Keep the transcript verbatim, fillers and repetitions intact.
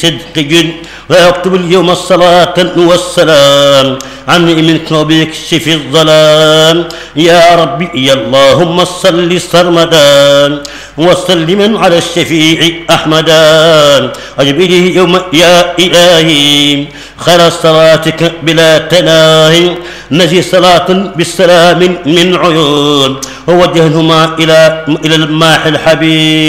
صدق ويكتب اليوم الصلاة والسلام عن منك وبيكشف الظلام يا ربي يا اللهم صل سرمدا وسلما على الشفيع أحمدا أجب إليه يوم يا إلهي خير صلاتك بلا تناهي نجي صلاة بالسلام من عيون ووجههما إلى إلى الماح الحبيب